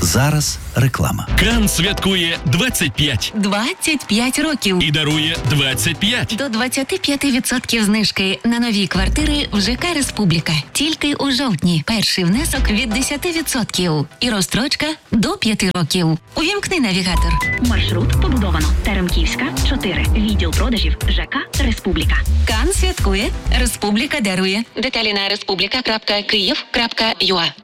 Зараз реклама. Кан святкує 25. 25 років. І дарує 25. До 25% знижки на нові квартири в ЖК «Республіка». Тільки у жовтні. Перший внесок від 10%. І розстрочка до 5 років. Увімкни навігатор. Маршрут побудовано. Теремківська, 4. Відділ продажів ЖК «Республіка». Кан святкує. Республіка дарує. Деталі на respublika.kyiv.ua.